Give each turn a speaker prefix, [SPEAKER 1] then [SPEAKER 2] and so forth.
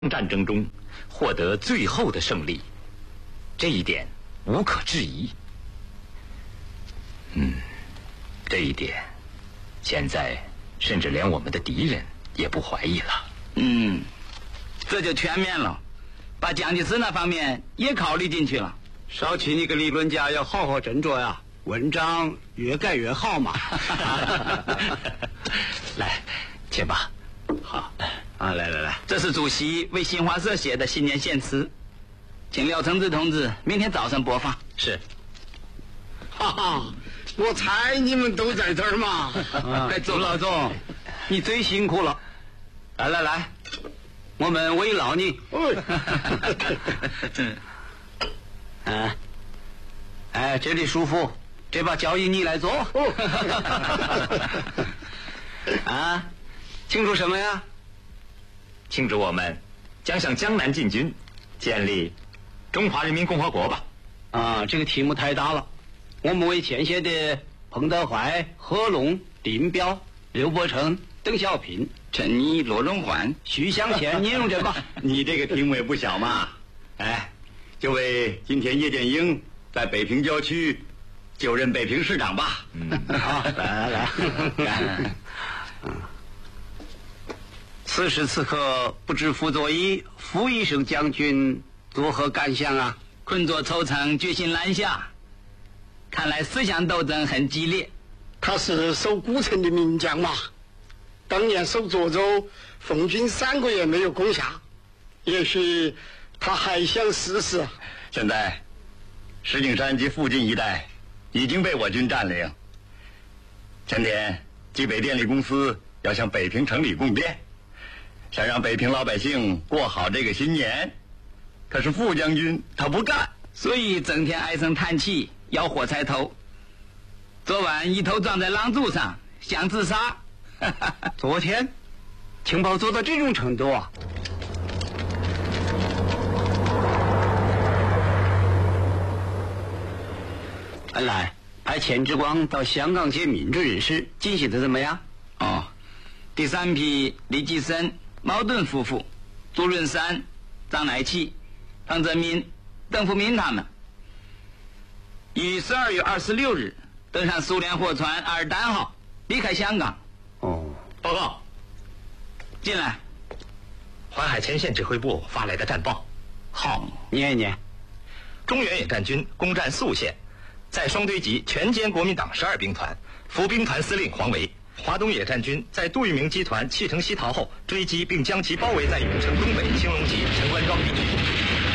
[SPEAKER 1] 战争中获得最后的胜利，这一点无可置疑。这一点，现在甚至连我们的敌人也不怀疑了。
[SPEAKER 2] 这就全面了，把蒋介石那方面也考虑进去了。
[SPEAKER 3] 少奇，你个理论家要好好斟酌呀，文章越改越好嘛。
[SPEAKER 1] 来，请吧。
[SPEAKER 3] 好啊，来，
[SPEAKER 2] 这是主席为新华社写的新年献词，请廖承志同志明天早上播放。
[SPEAKER 1] 是。
[SPEAKER 4] 哈哈，我猜你们都在这儿嘛。
[SPEAKER 3] 周老总，你最辛苦了。来，我们慰劳你。这里舒服，这把交椅你来做。庆祝什么呀？
[SPEAKER 1] 庆祝我们将向江南进军，建立中华人民共和国吧。
[SPEAKER 3] 这个题目太大了，我们为前线的彭德怀、贺龙、林彪、刘伯承、邓小平、
[SPEAKER 2] 陈毅、罗荣桓、
[SPEAKER 3] 徐向前应用着吧。
[SPEAKER 5] 你这个题目也不小嘛。就为今天叶剑英在北平郊区就任北平市长吧。
[SPEAKER 3] 好，来。此时此刻，不知傅作义、傅医生将军作何感想啊？
[SPEAKER 2] 困作愁城，决心南下，看来思想斗争很激烈。
[SPEAKER 4] 他是守古城的名将嘛，当年守涿州，奉军3个月没有攻下，也许他还想试试。
[SPEAKER 5] 现在石景山及附近一带已经被我军占领。前天冀北电力公司要向北平城里供电，想让北平老百姓过好这个新年，可是傅将军他不干，
[SPEAKER 2] 所以整天唉声叹气，要火柴头。昨晚一头撞在廊柱上，想自杀。
[SPEAKER 3] 昨天情报做到这种程度啊！来，派钱之光到香港接民主人士，进行的怎么样？
[SPEAKER 2] 第3批李济深、茅盾夫妇、杜润山、张乃器、彭泽民、邓福民他们，于12月26日登上苏联货船阿尔丹号，离开香港。
[SPEAKER 1] 报告，
[SPEAKER 2] 进来。
[SPEAKER 1] 淮海前线指挥部发来的战报。
[SPEAKER 2] 好，
[SPEAKER 3] 念一念。
[SPEAKER 1] 中原野战军攻占宿县，在双堆集全歼国民党12兵团，副兵团司令黄维。华东野战军在杜聿明集团弃城西逃后，追击并将其包围在永城东北青龙集